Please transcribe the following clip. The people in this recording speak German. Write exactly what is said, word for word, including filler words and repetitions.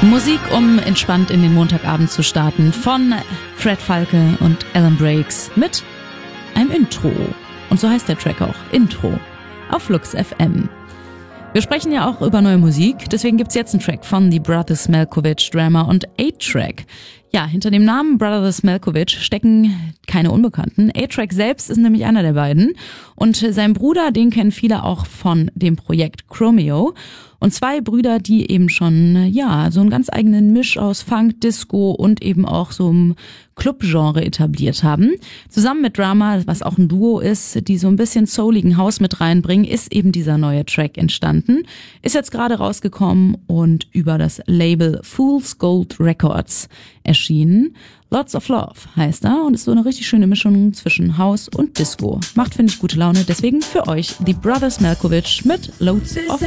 Musik, um entspannt in den Montagabend zu starten, von Fred Falke und Alan Brakes mit einem Intro. Und so heißt der Track auch, Intro, auf Flux F M. Wir sprechen ja auch über neue Musik, deswegen gibt's jetzt einen Track von The Brothers Malkovich, Drama und A-Track. Ja, hinter dem Namen Brothers Malkovich stecken keine Unbekannten. A-Track selbst ist nämlich einer der beiden und sein Bruder, den kennen viele auch von dem Projekt Chromeo. Und zwei Brüder, die eben schon, ja, so einen ganz eigenen Misch aus Funk, Disco und eben auch so einem Club-Genre etabliert haben. Zusammen mit Drama, was auch ein Duo ist, die so ein bisschen souligen House mit reinbringen, ist eben dieser neue Track entstanden. Ist jetzt gerade rausgekommen und über das Label Fool's Gold Records erschienen. Lots of Love heißt er und ist so eine richtig schöne Mischung zwischen House und Disco. Macht, finde ich, gute Laune. Deswegen für euch die Brothers Malkovich mit Loads of